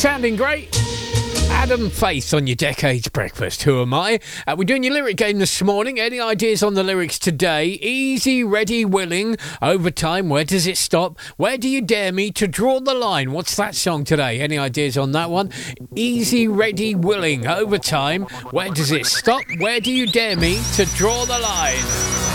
Sounding great. Adam Faith on your Decades Breakfast. Who am I? We're doing your lyric game this morning. Any ideas on the lyrics today? Easy, ready, willing. Overtime, where does it stop? Where do you dare me to draw the line? What's that song today? Any ideas on that one? Easy, ready, willing. Overtime, where does it stop? Where do you dare me to draw the line?